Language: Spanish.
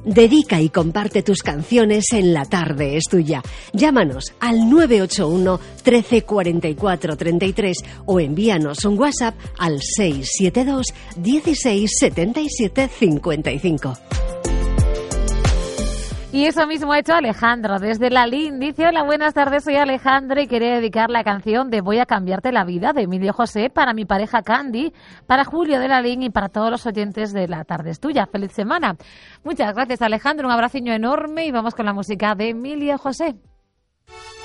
Dedica y comparte tus canciones en La Tarde es Tuya. Llámanos al 981 13 44 33 o envíanos un WhatsApp al 672 16 77 55. Y eso mismo ha hecho Alejandro desde Lalín. Dice: hola, buenas tardes, soy Alejandro y quería dedicar la canción de Voy a cambiarte la vida de Emilio José para mi pareja Candy, para Julio de Lalín y para todos los oyentes de La Tarde es Tuya. ¡Feliz semana! Muchas gracias, Alejandro, un abraciño enorme y vamos con la música de Emilio José.